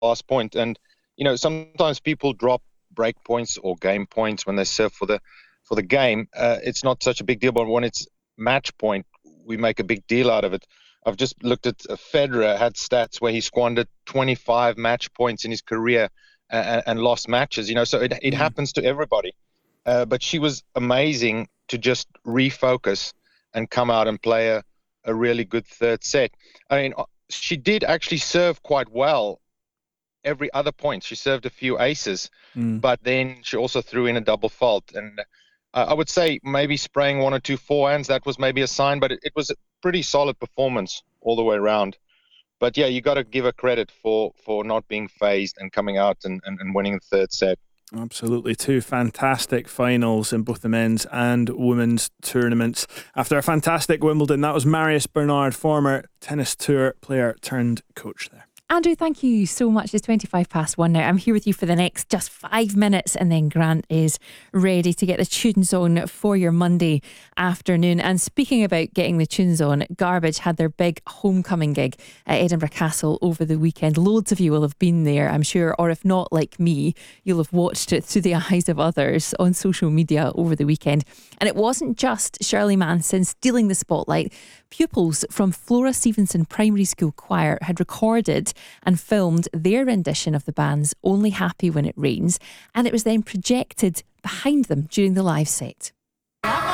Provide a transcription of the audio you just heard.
last point. And, sometimes people drop break points or game points when they serve for the game. It's not such a big deal, but when it's match point, we make a big deal out of it. I've just looked at Federer had stats where he squandered 25 match points in his career and lost matches, so it happens to everybody. But she was amazing to just refocus and come out and play a really good third set. I mean, she did actually serve quite well every other point. She served a few aces, but then she also threw in a double fault. And I would say maybe spraying one or two forehands, that was maybe a sign, but it was a pretty solid performance all the way around. But yeah, you got to give her credit for not being phased and coming out and winning the third set. Absolutely. Two fantastic finals in both the men's and women's tournaments. After a fantastic Wimbledon, that was Marius Bernard, former tennis tour player turned coach there. Andrew, thank you so much. It's 1:25 now. I'm here with you for the next just 5 minutes, and then Grant is ready to get the tunes on for your Monday afternoon. And speaking about getting the tunes on, Garbage had their big homecoming gig at Edinburgh Castle over the weekend. Loads of you will have been there, I'm sure, or if not, like me, you'll have watched it through the eyes of others on social media over the weekend. And it wasn't just Shirley Manson stealing the spotlight. Pupils from Flora Stevenson Primary School Choir had recorded and filmed their rendition of the band's Only Happy When It Rains, and it was then projected behind them during the live set.